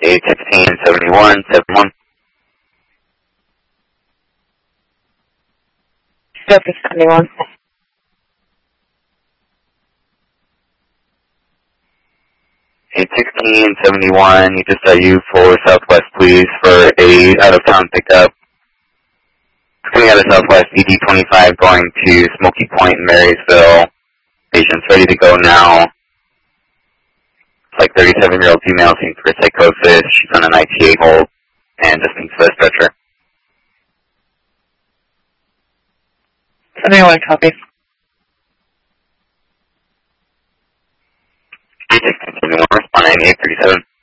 816-71-71. Surface 71. 816-71, you just U4 Southwest, please, for a out-of-town pickup. Coming out of Southwest, ED25 going to Smoky Point in Marysville. Patient's ready to go now. It's like 37-year-old female seems for psychosis. She's on an ITA hold and just needs for a stretcher. 71, copy. 816-71, responding 837.